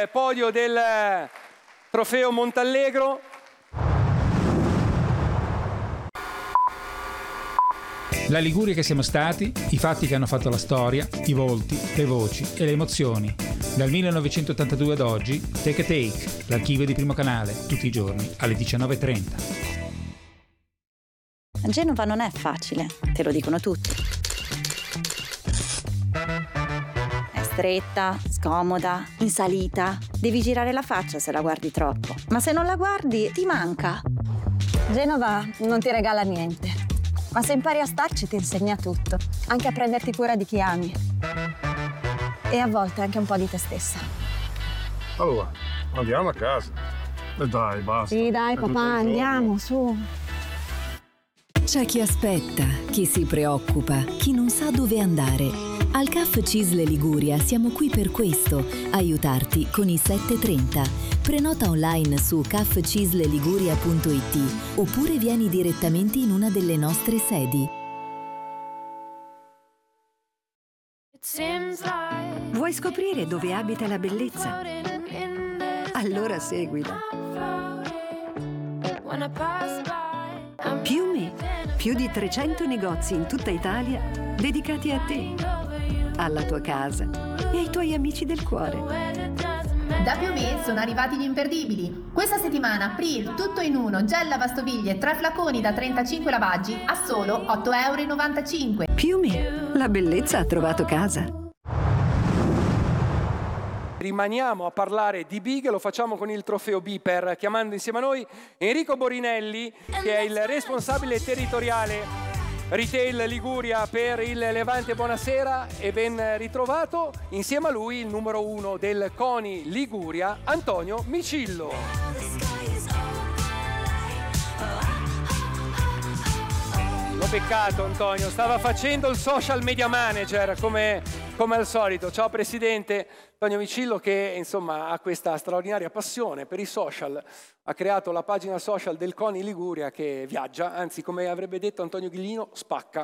il podio del trofeo Montallegro. La Liguria che siamo stati, i fatti che hanno fatto la storia, i volti, le voci e le emozioni. Dal 1982 ad oggi, Take a Take, l'archivio di Primo Canale, tutti i giorni alle 19:30. Genova non è facile, te lo dicono tutti. È stretta, scomoda, in salita. Devi girare la faccia se la guardi troppo. Ma se non la guardi, ti manca. Genova non ti regala niente. Ma se impari a starci ti insegna tutto, anche a prenderti cura di chi ami. E a volte anche un po' di te stessa. Allora, andiamo a casa. E dai, basta. Sì, dai, papà, andiamo, su. C'è chi aspetta, chi si preoccupa, chi non sa dove andare. Al CAF CISL Liguria siamo qui per questo, aiutarti con i 730. Prenota online su cafcisleliguria.it oppure vieni direttamente in una delle nostre sedi. Vuoi scoprire dove abita la bellezza? Allora seguila. Piume, più di 300 negozi in tutta Italia dedicati a te, alla tua casa e ai tuoi amici del cuore. Da Piume sono arrivati gli imperdibili. Questa settimana Pril tutto in uno, gel lavastoviglie, 3 flaconi da 35 lavaggi a solo 8,95 €. Piume, la bellezza ha trovato casa. Rimaniamo a parlare di Big, lo facciamo con il trofeo Biper, chiamando insieme a noi Enrico Borinelli, che è il responsabile territoriale Retail Liguria per il Levante. Buonasera e ben ritrovato. Insieme a lui il numero 1 del CONI Liguria, Antonio Micillo. L'ho beccato Antonio, stava facendo il social media manager come al solito. Ciao Presidente. Antonio Micillo, che insomma ha questa straordinaria passione per i social, ha creato la pagina social del CONI Liguria che viaggia, anzi come avrebbe detto Antonio Ghiglino, spacca.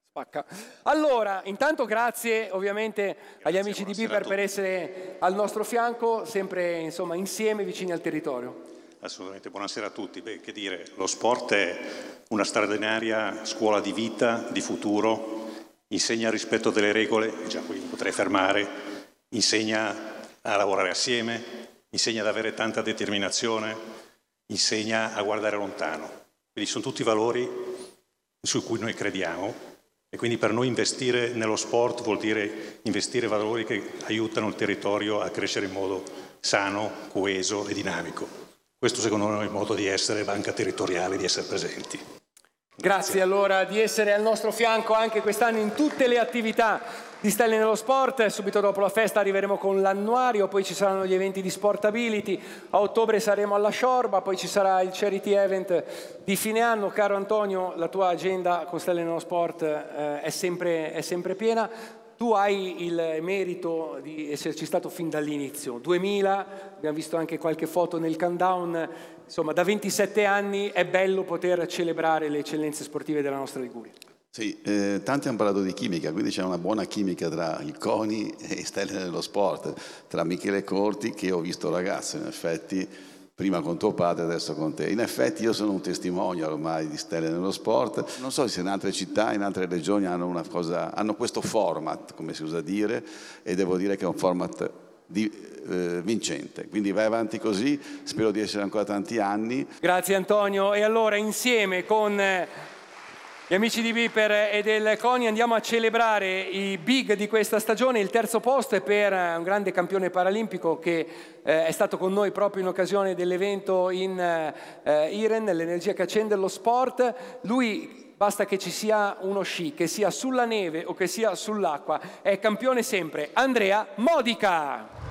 Allora, intanto grazie ovviamente agli amici di Biper per essere al nostro fianco, sempre insomma insieme, vicini al territorio. Assolutamente, buonasera a tutti. Beh, che dire, lo sport è una straordinaria scuola di vita, di futuro, insegna il rispetto delle regole, già qui mi potrei fermare, insegna a lavorare assieme, insegna ad avere tanta determinazione, insegna a guardare lontano. Quindi sono tutti valori su cui noi crediamo e quindi per noi investire nello sport vuol dire investire valori che aiutano il territorio a crescere in modo sano, coeso e dinamico. Questo secondo noi è il modo di essere banca territoriale, di essere presenti. Grazie allora di essere al nostro fianco anche quest'anno in tutte le attività di Stelle nello Sport. Subito dopo la festa arriveremo con l'annuario, poi ci saranno gli eventi di Sportability, a ottobre saremo alla Sciorba, poi ci sarà il charity event di fine anno. Caro Antonio, la tua agenda con Stelle nello Sport è sempre piena. Tu hai il merito di esserci stato fin dall'inizio, 2000, abbiamo visto anche qualche foto nel countdown, insomma da 27 anni è bello poter celebrare le eccellenze sportive della nostra Liguria. Sì, tanti hanno parlato di chimica, quindi c'è una buona chimica tra il CONI e Stelle nello Sport, tra Michele Corti, che ho visto ragazzo in effetti, prima con tuo padre, adesso con te. In effetti io sono un testimonial ormai di Stelle nello Sport. Non so se in altre città, in altre regioni hanno questo format, come si usa dire, e devo dire che è un format vincente. Quindi vai avanti così, spero di essere ancora tanti anni. Grazie Antonio. E allora insieme con gli amici di Biper e del CONI andiamo a celebrare i big di questa stagione. Il terzo posto è per un grande campione paralimpico che è stato con noi proprio in occasione dell'evento in Iren, l'energia che accende lo sport. Lui basta che ci sia uno sci, che sia sulla neve o che sia sull'acqua, è campione sempre. Andrea Modica.